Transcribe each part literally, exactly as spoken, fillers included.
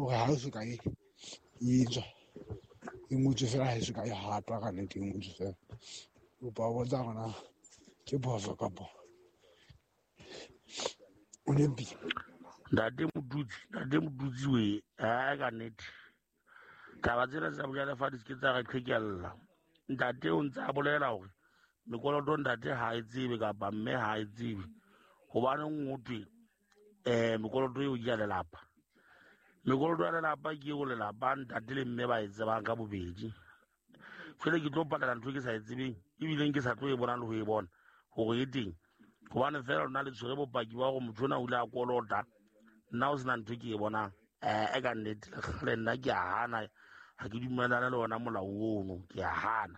hore ha o se ka e etswa e ngotswe fela ha e se ka e hatwa ka nnete e ngotswe fela kopa ho botsa gona ke phoso kapo o nepile. Ntate Motutsi, ntate Motutsi we ha ka nnete taba tsena tsa bojalefa di se ke tsa re qhekella. Ntate o ntse a bolela hore mekoloto ntate ha e tsebe kapa mme ha e tsebe hobaneng ngotwe um mekoloto eo ke ya lelapa. Mekoloto ya lelapa ke eo lelapa ntate le mme ba e tsebang ka bobedi. Fele ke tlo patala ntho e ke sa e tsebeng ebileng ke sa tlo e bonang le ho e bona hore e teng hobane fela lona le tshwere bopaki ba gore motho ona o ile a kolota nna o sena ntho e ke e bonang um ka nnete le nna ke a hana ha ke dumelane le ona molao ono ke a hana.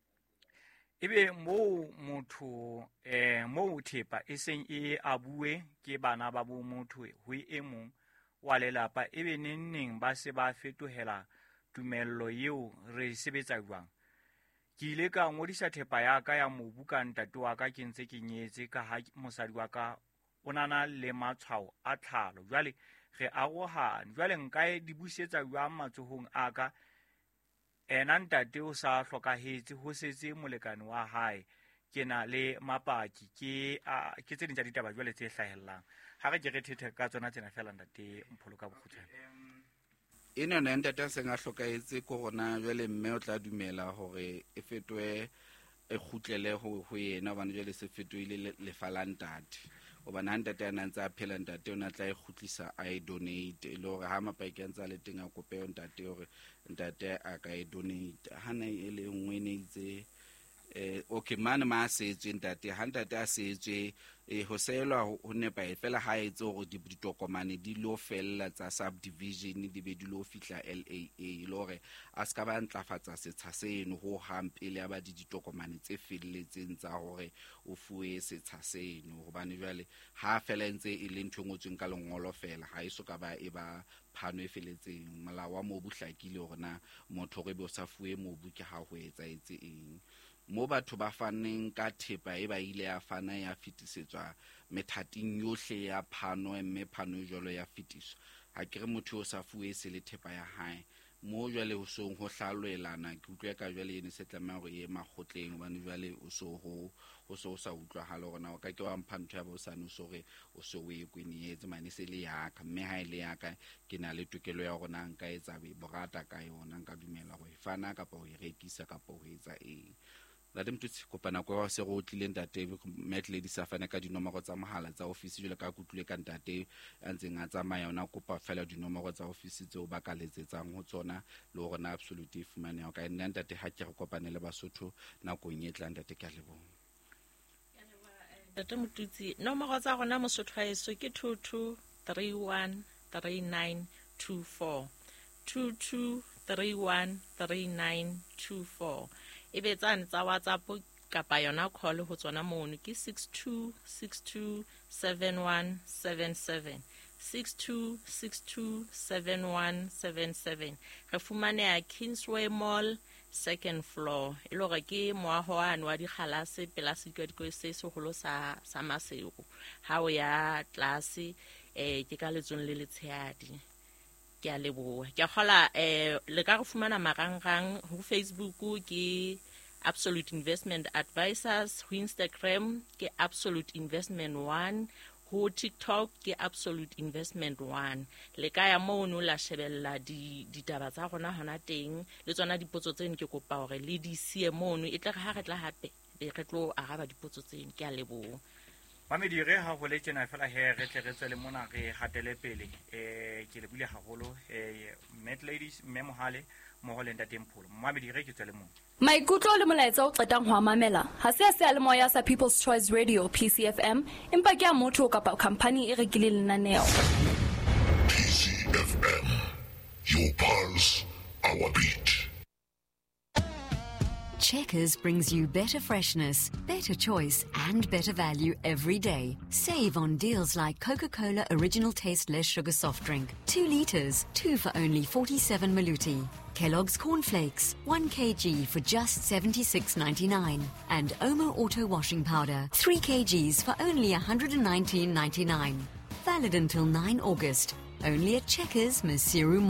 Ebe moo motho eh moo thepa e seng e abue ke bana ba bo motho ho e mong wa lelapa ebe neng ba se ba fetohela tumello eo re sebetsa jwang. Ke ile ka ngodisa thepa ya ka ya mobu ka ntate wa ka ke ntse ke nyetse ka ha mosadi wa ka o nana le matshwao a tlhalo jwale re arohane jwale nka e di busetsa jwang matsohong a ka ena ntate o sa hlokahetse ho setse molekane wa hae ke na le mapaki ke a ke tse ding tsa ditaba jwale tse hlahellang ha re ke re thethe ka tsona tsena fela ntate Mpholo ka bokgutshwane. Ena nna ntate a seng a hlokahetse ko rona jwale mme o tla dumela hore e fetoe e khutlele ho ho yena hobane jwale se fetoile lefa la ntate hobane ntate a nantse a phela ntate o na tla e khutlisa a e donate le hore ha mapaki a ntse a le teng a kope ntate hore ntate a ka e donate ha na e le nngwe ne itse eh okay mane ma setswe ntate ha ntate a setswe e ho selwa ho nepa e fela ha etse hore ditokomane di lo fella tsa subdivision di be di lo fihla L A A le hore a ska ba ntlafatsa setsha seno ho hampele aba di ditokomane tse felletseng tsa hore o fuwe setsha seno hobane jwale ha fela ntse e le ntho ngotsweng ka lengolo fela ha iso ka ba e ba phano e felletseng molao wa mobu hlakile hore na motho re be o sa fuwe mobu ke ha ho etsa etse eng mo batho ba faneng ka thepa e ba ile ya fana ya fitisetswa methating yohle ya phano mme phano jolo ya fitiswa ha ke re motho o sa fuwe se le thepa ya hae mo jwale ho so ho hlalwelana ke utlwa ka jwale ene se tlama hore ye makgotleng hobane jwale o so ho ho so sa utlwa hala hore na o ka ke wa mpha ntho ya bosane o so re o so we kwini etse mane se le ya ka mme ha ile ya ka ke na le tokelo ya hore na nka etsa be borata ka yona nka dumela go ifana kapa ho irekisa kapa ho etsa eng. Ntate Motutsi kopana kwa se go tlile ntate met lady sa fana ka dinomoro tsa mohala tsa office jole ka kutlule ka ntate a ntseng a tsamaya ona kopa fela dinomoro tsa office tseo ba ka letsetsang ho tsona le hore na absolute fumane ka nna ntate ha ke re kopane le Basotho na go nyetla ntate ka lebo. Ntate Motutsi nomoro tsa rona Mosotho ha eso ke two two three one three nine two four two two three one three nine two four. Ebe tsane tsa WhatsApp kapa yona call ho tsona mono ke six two six two seven one seven seven six two six two seven one seven seven. Re fumane a Kingsway Mall second floor e lo re ke moaho ane wa dikgalase pela setwa diko se segolo sa sa Masego ha o ya tlase eh ke ka letsong le letshehadi ke a leboha ke kgola eh le ka re fumana marangrang ho Facebook ke Absolute Investment Advisors, ho Instagram ke Absolute Investment one, ho TikTok ke Absolute Investment one. Le ka ya mo no la shebella di ditaba tsa rona hona teng le tsona dipotso tseno ke kopa hore le di sie mo no e tla ga re tla hape be re tlo araba dipotso tseno ke a leboha. Mamedi re ha go le tsena fela he re tle re tsele mona re hatele pele eh ke le bule haholo eh met ladies mme mohale mo go le ntate Mpholo Mamedi re ke tsele mo maikutlo le molaetsa o qetang ho amamela ha se se le moya sa People's Choice Radio P C F M empa ke a motho kapa company e rekile lenaneo P C F M your pulse our beat. Checkers brings you better freshness, better choice, and better value every day. Save on deals like Coca-Cola Original Taste Less Sugar Soft Drink, two litres, two for only forty-seven maluti. Kellogg's Cornflakes, one kilogram for just seventy-six ninety-nine. And Omo Auto Washing Powder, three kilograms for only one hundred nineteen ninety-nine. Valid until nine August. Only at Checkers, Masiru